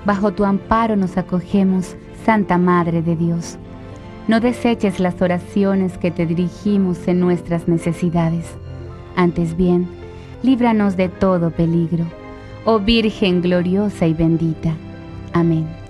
Bajo tu amparo nos acogemos, Santa Madre de Dios. No deseches las oraciones que te dirigimos en nuestras necesidades. Antes bien, líbranos de todo peligro, oh Virgen gloriosa y bendita. Amén.